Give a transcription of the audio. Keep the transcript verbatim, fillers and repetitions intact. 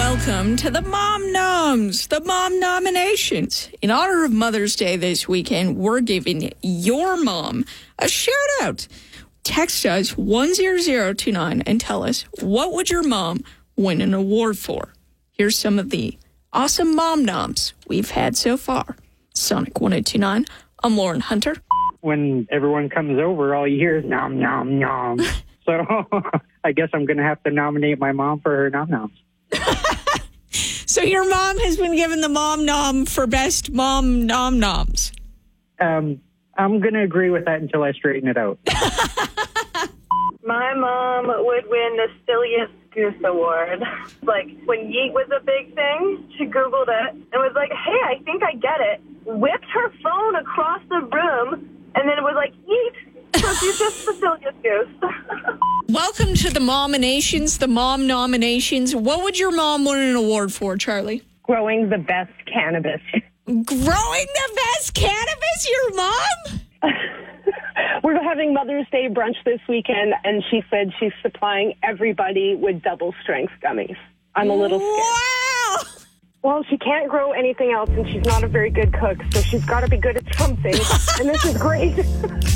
Welcome to the Mom Noms, the Mom Nominations. In honor of Mother's Day this weekend, we're giving your mom a shout out. Text us one zero zero two nine and tell us, what would your mom win an award for? Here's some of the awesome Mom Noms we've had so far. Sonic one oh two nine, I'm Lauren Hunter. When everyone comes over, all you hear is nom, nom, nom. So I guess I'm going to have to nominate my mom for her nom noms. So your mom has been given the Mom Nom for best Mom Nom Noms. Um, I'm going to agree with that until I straighten it out. My mom would win the Silliest Goose Award. Like, when Yeet was a big thing, she Googled it and was like, hey, I think I get it. Whipped her phone across the room, and then it was like, Yeet. So she's just the Silliest Goose. Welcome to the Mominations, the Mom Nominations. What would your mom win an award for, Charlie? Growing the best cannabis. Growing the best cannabis, your mom? We're having Mother's Day brunch this weekend, and she said she's supplying everybody with double-strength gummies. I'm a little scared. Wow! Well, she can't grow anything else, and she's not a very good cook, so she's got to be good at something, and this is great.